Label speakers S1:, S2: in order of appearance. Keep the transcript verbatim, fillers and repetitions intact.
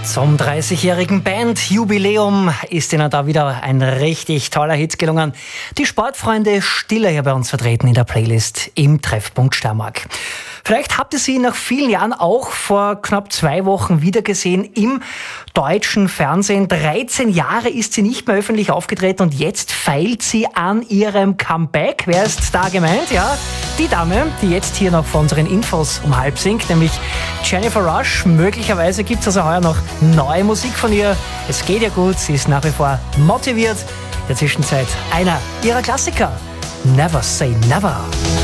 S1: Zum dreißigjährigen Bandjubiläum ist Ihnen da wieder ein richtig toller Hit gelungen. Die Sportfreunde Stiller hier bei uns vertreten in der Playlist im Treffpunkt Steiermark. Vielleicht habt ihr sie nach vielen Jahren auch vor knapp zwei Wochen wiedergesehen im deutschen Fernsehen. dreizehn Jahre ist sie nicht mehr öffentlich aufgetreten und jetzt feilt sie an ihrem Comeback. Wer ist da gemeint? Ja, die Dame, die jetzt hier noch vor unseren Infos um halb singt, nämlich Jennifer Rush. Möglicherweise gibt es also heuer noch neue Musik von ihr. Es geht ja gut, sie ist nach wie vor motiviert. In der Zwischenzeit einer ihrer Klassiker, Never Say Never.